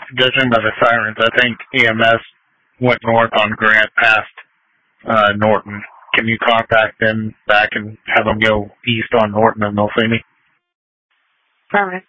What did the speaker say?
Judging by the sirens, I think EMS went north on Grant past Norton. Can you contact them back and have them go east on Norton and they'll see me? Affirmative.